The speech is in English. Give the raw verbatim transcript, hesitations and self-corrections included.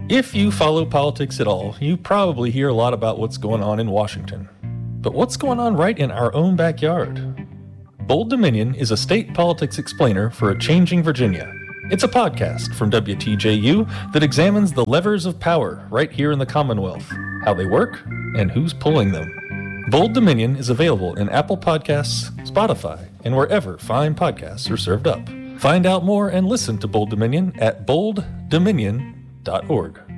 If you follow politics at all, you probably hear a lot about what's going on in Washington. But what's going on right in our own backyard? Bold Dominion is a state politics explainer for a changing Virginia. It's a podcast from W T J U that examines the levers of power right here in the Commonwealth, how they work, and who's pulling them. Bold Dominion is available in Apple Podcasts, Spotify, and wherever fine podcasts are served up. Find out more and listen to Bold Dominion at bold dominion dot org.